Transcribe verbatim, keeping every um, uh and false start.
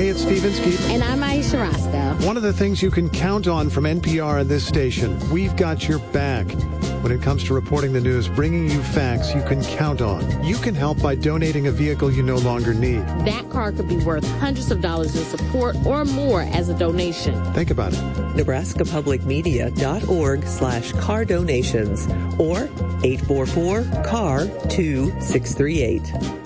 Hey, it's Steve Inskeep. And I'm Aisha Roscoe. One of the things you can count on from N P R and this station, we've got your back. When it comes to reporting the news, bringing you facts you can count on. You can help by donating a vehicle you no longer need. That car could be worth hundreds of dollars in support or more as a donation. Think about it. Nebraska Public Media dot org slash car donations or eight four four C A R two six three eight.